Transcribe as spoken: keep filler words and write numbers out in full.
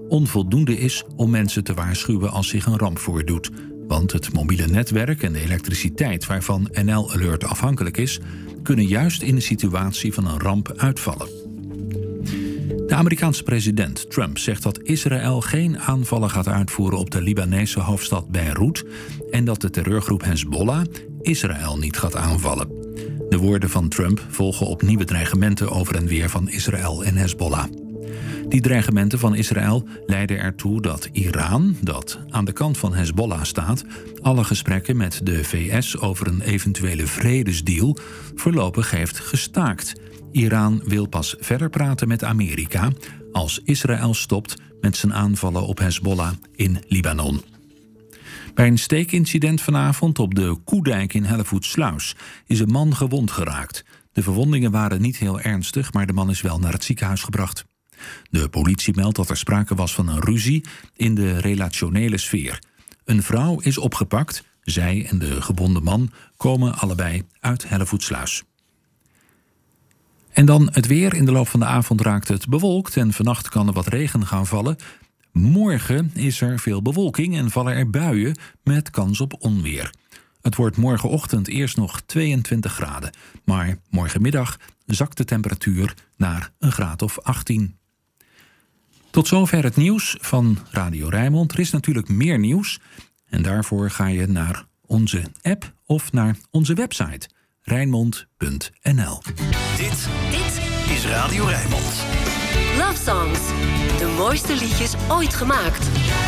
onvoldoende is om mensen te waarschuwen als zich een ramp voordoet. Want het mobiele netwerk en de elektriciteit waarvan N L Alert afhankelijk is, kunnen juist in de situatie van een ramp uitvallen. De Amerikaanse president Trump zegt dat Israël geen aanvallen gaat uitvoeren op de Libanese hoofdstad Beirut en dat de terreurgroep Hezbollah Israël niet gaat aanvallen. De woorden van Trump volgen op nieuwe dreigementen over en weer van Israël en Hezbollah. Die dreigementen van Israël leiden ertoe dat Iran, dat aan de kant van Hezbollah staat, alle gesprekken met de V S over een eventuele vredesdeal voorlopig heeft gestaakt. Iran wil pas verder praten met Amerika als Israël stopt met zijn aanvallen op Hezbollah in Libanon. Bij een steekincident vanavond op de Koedijk in Hellevoetsluis is een man gewond geraakt. De verwondingen waren niet heel ernstig, maar de man is wel naar het ziekenhuis gebracht. De politie meldt dat er sprake was van een ruzie in de relationele sfeer. Een vrouw is opgepakt. Zij en de gewonde man komen allebei uit Hellevoetsluis. En dan het weer. In de loop van de avond raakt het bewolkt en vannacht kan er wat regen gaan vallen. Morgen is er veel bewolking en vallen er buien met kans op onweer. Het wordt morgenochtend eerst nog tweeëntwintig graden. Maar morgenmiddag zakt de temperatuur naar een graad of achttien. Tot zover het nieuws van Radio Rijnmond. Er is natuurlijk meer nieuws. En daarvoor ga je naar onze app of naar onze website rijnmond punt n l. Dit, dit is Radio Rijnmond. Love Songs. De mooiste liedjes ooit gemaakt.